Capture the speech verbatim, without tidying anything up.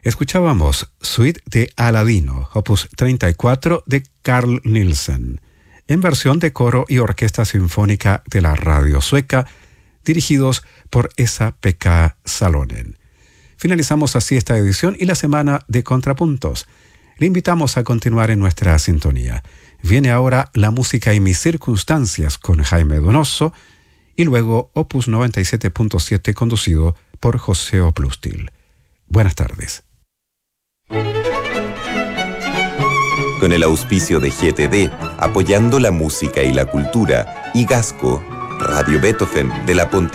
Escuchábamos Suite de Aladino, opus treinta y cuatro de Carl Nielsen, en versión de coro y orquesta sinfónica de la radio sueca, dirigidos por Esa-Pekka Salonen. Finalizamos así esta edición y la semana de Contrapuntos. Le invitamos a continuar en nuestra sintonía. Viene ahora La música y mis circunstancias con Jaime Donoso y luego Opus noventa y siete punto siete conducido por José Oplustil. Buenas tardes. Con el auspicio de G T D, apoyando la música y la cultura, y Gasco, Radio Beethoven de la Pontificia